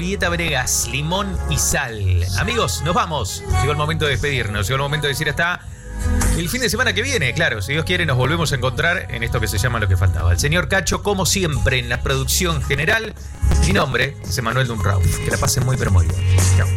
Julieta Venegas, Limón y Sal. Amigos, nos vamos. Llegó el momento de despedirnos, llegó el momento de decir hasta el fin de semana que viene. Claro, si Dios quiere nos volvemos a encontrar en esto que se llama Lo que faltaba. El señor Cacho, como siempre, en la producción general. Mi nombre es Emanuel Dunrauf. Que la pasen muy pero muy bien. Chao.